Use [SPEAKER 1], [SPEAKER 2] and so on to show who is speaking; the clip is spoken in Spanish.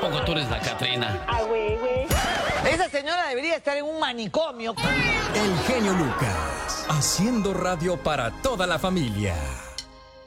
[SPEAKER 1] poco tú eres la Catrina?
[SPEAKER 2] Ah, güey.
[SPEAKER 3] Esa señora debería estar en un manicomio.
[SPEAKER 4] El genio Lucas, haciendo radio para toda la familia.